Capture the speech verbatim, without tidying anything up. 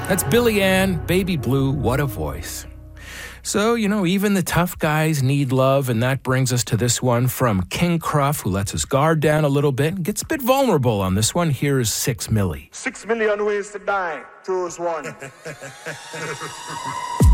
That's Billy Ann, Baby Blue, what a voice. So, you know, even the tough guys need love, and that brings us to this one from King Cruff, who lets his guard down a little bit and gets a bit vulnerable on this one. Here is Six Milli. Six million ways to die. Choose one.